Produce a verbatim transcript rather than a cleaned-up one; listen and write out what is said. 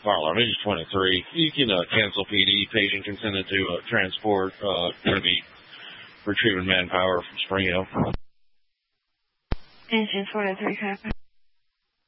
Fire alarm. He's twenty-three. You can uh, cancel P D. Patient consented to uh, transport. Uh, going to be retrieving manpower from Spring Hill. Engine twenty-three, copy.